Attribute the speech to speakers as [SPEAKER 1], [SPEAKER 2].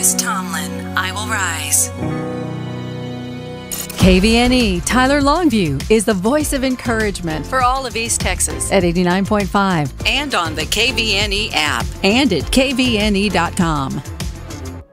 [SPEAKER 1] Chris Tomlin, I Will Rise.
[SPEAKER 2] KVNE Tyler Longview is the voice of encouragement for all of East Texas at 89.5
[SPEAKER 1] And on the KVNE app.
[SPEAKER 2] and at kvne.com.